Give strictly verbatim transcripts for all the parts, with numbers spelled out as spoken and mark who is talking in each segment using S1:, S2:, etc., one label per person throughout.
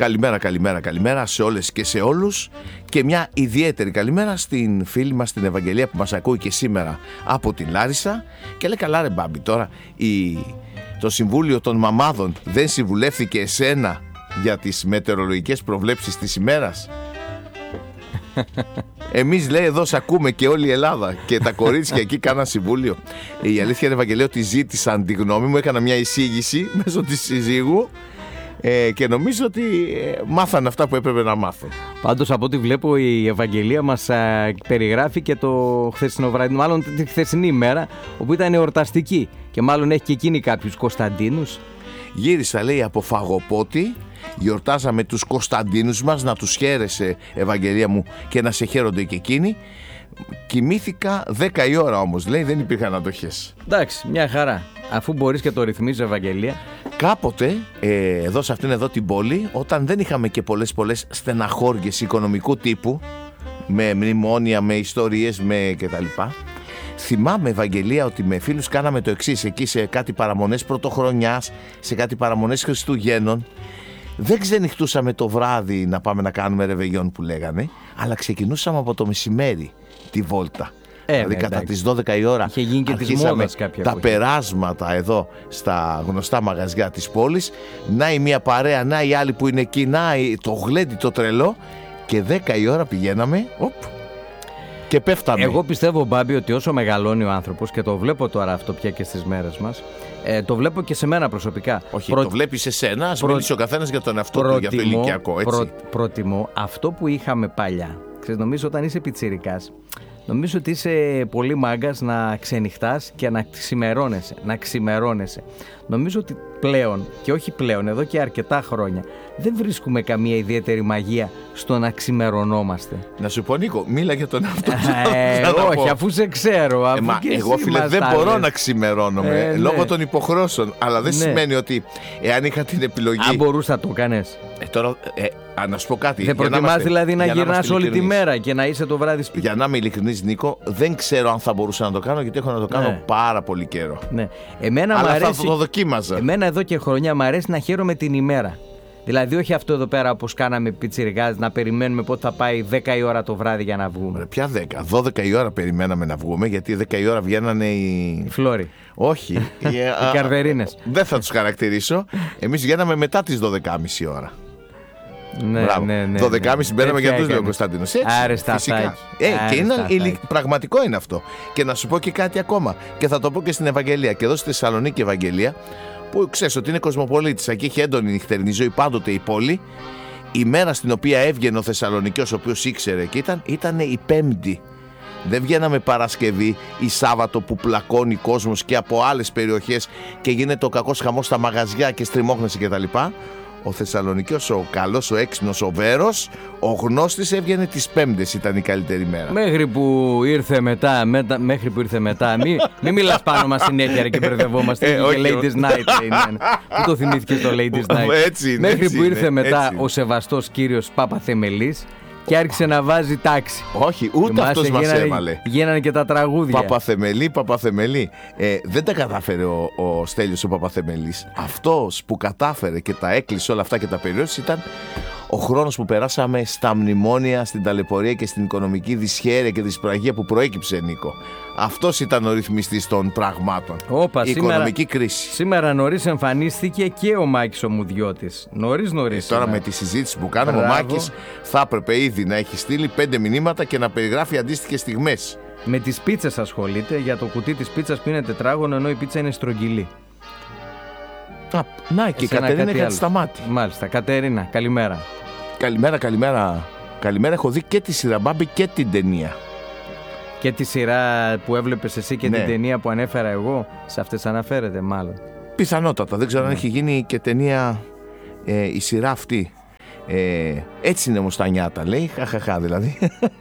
S1: Καλημέρα, καλημέρα, καλημέρα σε όλες και σε όλους και μια ιδιαίτερη καλημέρα στην φίλη μας την Ευαγγελία που μας ακούει και σήμερα από την Λάρισα και λέει καλά ρε Μπάμπη, τώρα η... το Συμβούλιο των Μαμάδων δεν συμβουλεύθηκε εσένα για τις μετεωρολογικές προβλέψεις της ημέρας? Εμείς λέει εδώ σε ακούμε και όλη η Ελλάδα και τα κορίτσια εκεί κάναν συμβούλιο. Η αλήθεια είναι Ευαγγελία ότι ζήτησαν τη γνώμη μου, έκανα μια εισήγηση μέσω της συζύγου ε, και νομίζω ότι ε, μάθαν αυτά που έπρεπε να μάθουν.
S2: Πάντως από ό,τι βλέπω η Ευαγγελία μας α, περιγράφει και το χθεσινό βράδυ, μάλλον τη χθεσινή ημέρα όπου ήταν εορταστική και μάλλον έχει και εκείνη κάποιους Κωνσταντίνους.
S1: Γύρισα λέει από φαγοπότη. Γιορτάζαμε τους Κωνσταντίνους μας, να τους χαίρεσαι Ευαγγελία μου και να σε χαίρονται και εκείνοι. Κοιμήθηκα δέκα η ώρα όμως, λέει, δεν υπήρχαν αντοχές.
S2: Εντάξει, μια χαρά, αφού μπορείς και το ρυθμίζεις Ευαγγελία.
S1: Κάποτε ε, εδώ σε αυτήν εδώ την πόλη, όταν δεν είχαμε και πολλές πολλές στεναχώριες οικονομικού τύπου, με μνημόνια, με ιστορίες, με κτλ, θυμάμαι Ευαγγελία ότι με φίλους κάναμε το εξής, εκεί σε κάτι παραμονές Πρωτοχρονιάς, σε κάτι παραμονές Χριστουγέννων. Δεν ξενυχτούσαμε το βράδυ να πάμε να κάνουμε ρεβεγιόν που λέγανε, αλλά ξεκινούσαμε από το μεσημέρι τη βόλτα. Ε, δηλαδή ναι, κατά τις δώδεκα η ώρα αρχίσαμε τα εποχή. Περάσματα εδώ στα γνωστά μαγαζιά της πόλης. Να η μία παρέα, να η άλλη που είναι εκεί, να το γλέντι το τρελό. Και δέκα η ώρα πηγαίναμε οπ, και πέφταμε.
S2: Εγώ πιστεύω Μπάμπη ότι όσο μεγαλώνει ο άνθρωπος, και το βλέπω τώρα αυτό πια και στις μέρες μας, Ε, το βλέπω και σε μένα προσωπικά.
S1: Όχι,
S2: Προ...
S1: το βλέπεις εσένα, ας
S2: Προ...
S1: μιλήσει ο καθένας για τον εαυτό
S2: προτιμώ,
S1: του, για το ηλικιακό, έτσι.
S2: Προ... Προτιμώ αυτό που είχαμε παλιά. Ξέρεις, νομίζω όταν είσαι πιτσιρικάς, νομίζω ότι είσαι πολύ μάγκας να ξενυχτάς και να ξημερώνεσαι, να ξημερώνεσαι. Νομίζω ότι πλέον, και όχι πλέον, εδώ και αρκετά χρόνια, δεν βρίσκουμε καμία ιδιαίτερη μαγεία στο να ξημερωνόμαστε.
S1: Να σου πω Νίκο, μίλα για τον εαυτό σου.
S2: Ε, όχι, αφού σε ξέρω. Αφού
S1: ε, μα,
S2: και
S1: εγώ φίλε δεν μπορώ λες. να ξημερώνομαι ε, λόγω ναι. των υποχρώσεων. Αλλά δεν ναι. σημαίνει ότι εάν είχα την επιλογή.
S2: Αν μπορούσα να το κάνεις.
S1: Ε, τώρα, ε, α, να σου πω κάτι.
S2: Δεν προτιμάς δηλαδή να γυρνάς όλη τη μέρα και να είσαι το βράδυ σπίτι.
S1: Για να είμαι ειλικρινής Νίκο, δεν ξέρω αν θα μπορούσα να το κάνω, γιατί έχω να το κάνω ναι. πάρα πολύ καιρό.
S2: Ναι. Εμένα
S1: αλλά
S2: αρέσει,
S1: θα το δοκίμαζα.
S2: Εμένα εδώ και χρόνια μου αρέσει να χαίρομαι την ημέρα. Δηλαδή όχι αυτό εδώ πέρα όπως κάναμε πιτσιρικάδες, να περιμένουμε πότε θα πάει δέκα η ώρα το βράδυ για να βγούμε.
S1: Ρε, ποια δέκα, δώδεκα η ώρα περιμέναμε να βγούμε, γιατί δέκα η ώρα βγαίνανε οι...
S2: οι φλόροι.
S1: Όχι.
S2: οι καρδερίνες.
S1: Δεν θα τους χαρακτηρίσω. Εμείς βγαίναμε μετά τις δώδεκα και μισή ώρα.
S2: Ναι, ναι, ναι,
S1: δώδεκα και μισή
S2: ναι.
S1: μπαίναμε για τους λέει ο Κωνσταντίνος. Έτσι, φυσικά. Ε, και είναι ηλι... πραγματικό είναι αυτό. Και να σου πω και κάτι ακόμα. Και θα το πω και στην Ευαγγελία. Και εδώ στη Θεσσαλονίκη Ευαγγελία, που ξέρεις ότι είναι κοσμοπολίτησα και έχει έντονη νυχτερινή ζωή πάντοτε η πόλη. Η μέρα στην οποία έβγαινε ο Θεσσαλονικιός, ο οποίος ήξερε και ήταν, ήταν η Πέμπτη. Δεν βγαίναμε Παρασκευή ή Σάββατο που πλακώνει κόσμος και από άλλες περιοχές και γίνεται ο κακός χαμός στα μαγαζιά και στριμώχνεσαι κτλ. Ο Θεσσαλονικιός, ο καλός, ο έξυπνος, ο βέρος, ο γνώστης έβγαινε τις Πέμπτες, ήταν η καλύτερη μέρα.
S2: Μέχρι που ήρθε μετά, μετα, μέχρι που ήρθε μετά, μην μη μιλάς πάνω μας συνέχεια και μπερδευόμαστε. Ε, και Ladies Night είναι. Πού το θυμήθηκες το Ladies Night?
S1: Έτσι είναι,
S2: μέχρι
S1: έτσι
S2: που ήρθε
S1: είναι,
S2: μετά
S1: έτσι.
S2: ο σεβαστός κύριος Παπαθεμελής και άρχισε να βάζει τάξη.
S1: Όχι, ούτε Μάσε, αυτός μας
S2: γίνανε,
S1: έβαλε.
S2: Γίνανε και τα τραγούδια.
S1: Παπαθεμελή, Παπαθεμελή. Ε, δεν τα κατάφερε ο, ο Στέλιος ο Παπαθεμελής. Αυτός που κατάφερε και τα έκλεισε όλα αυτά και τα περιόρισε ήταν ο χρόνος που περάσαμε στα μνημόνια, στην ταλαιπωρία και στην οικονομική δυσχέρεια και δυσπραγία που προέκυψε, Νίκο. Αυτός ήταν ο ρυθμιστής των πραγμάτων.
S2: Όπα,
S1: η
S2: σήμερα,
S1: οικονομική κρίση.
S2: Σήμερα νωρίς εμφανίστηκε και ο Μάκης ο Μουδιώτης. Νωρίς νωρίς.
S1: Ε, τώρα με τη συζήτηση που κάνουμε, ο Μάκης θα έπρεπε ήδη να έχει στείλει πέντε μηνύματα και να περιγράφει αντίστοιχες στιγμές.
S2: Με τις πίτσες ασχολείται, για το κουτί της πίτσας που είναι τετράγωνο, ενώ η πίτσα είναι στρογγυλή.
S1: Α, να και η Κατερίνα έχει στα μάτια.
S2: Μάλιστα, Κατερίνα, καλημέρα.
S1: Καλημέρα, καλημέρα. Καλημέρα, έχω δει και τη σειρά Μπάμπη και την ταινία.
S2: Και τη σειρά που έβλεπες εσύ και
S1: ναι.
S2: την ταινία που ανέφερα εγώ, σε αυτές αναφέρεται μάλλον.
S1: Πιθανότατα, δεν ξέρω ναι. αν έχει γίνει και ταινία ε, η σειρά αυτή. Ε, έτσι είναι όμως τα νιάτα, λέει, χαχαχά δηλαδή.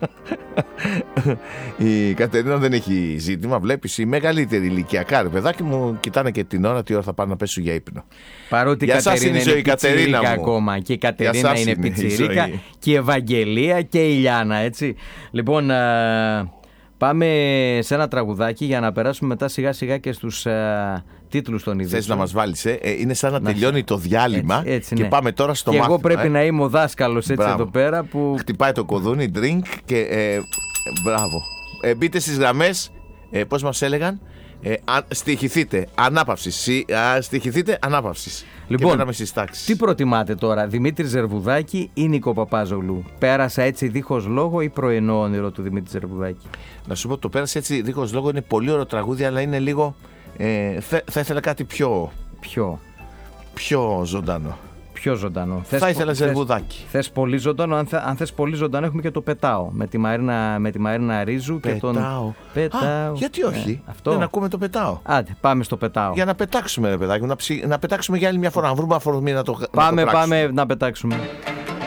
S1: Η Κατερίνα δεν έχει ζήτημα, βλέπεις, η μεγαλύτερη ηλικιακά, ρε παιδάκι μου, κοιτάνε και την ώρα τι ώρα θα πάνε να πέσουν για ύπνο.
S2: Παρότι η Κατερίνα είναι, είναι πιτσιρίκα ακόμα, και η Κατερίνα είναι, είναι πιτσιρίκα, και η Ευαγγελία και η Ιλιάνα, έτσι. Λοιπόν, α, πάμε σε ένα τραγουδάκι για να περάσουμε μετά σιγά σιγά και στους α, τίτλους των ειδήσεων.
S1: Θες να μας βάλεις, ε? Είναι σαν να, να τελειώνει σε... το διάλειμμα έτσι, έτσι, ναι. Και πάμε τώρα στο
S2: και
S1: μάθημα.
S2: Και εγώ πρέπει
S1: ε.
S2: να είμαι ο δάσκαλος έτσι εδώ πέρα που...
S1: Χτυπάει το κουδούνι, drink και ε, μπράβο. Ε, μπείτε στις γραμμές, ε, πώς μας έλεγαν, ε, α, στοιχηθείτε, ανάπαυσης. Α, στοιχηθείτε, ανάπαυσης.
S2: Λοιπόν, τι προτιμάτε τώρα, Δημήτρη Ζερβουδάκη ή Νίκο Παπάζογλου? Πέρασα έτσι δίχως λόγο ή πρωινό όνειρο του Δημήτρη Ζερβουδάκη?
S1: Να σου πω, το πέρασα έτσι δίχως λόγο είναι πολύ ωραίο τραγούδι, αλλά είναι λίγο. Ε, θα, θα ήθελα κάτι πιο.
S2: Πιο.
S1: Πιο ζωντανό.
S2: Πιο ζωντανό.
S1: Θα θες, ήθελα Ζερβουδάκη.
S2: Θες πολύ ζωντανό, αν, θε, αν θες πολύ ζωντανό, έχουμε και το Πετάω με τη Μαρίνα, με τη Μαρίνα Ρίζου.
S1: Πετάω.
S2: Και τον. Πετάω.
S1: Α, γιατί όχι,
S2: ε, αυτό.
S1: Δεν ακούμε το Πετάω.
S2: Άντε, πάμε στο Πετάω.
S1: Για να πετάξουμε, ρε παιδάκι, να, ψη... να πετάξουμε για άλλη μια φορά. Να βρούμε αφορμή να το,
S2: πάμε,
S1: να το
S2: πάμε να πετάξουμε.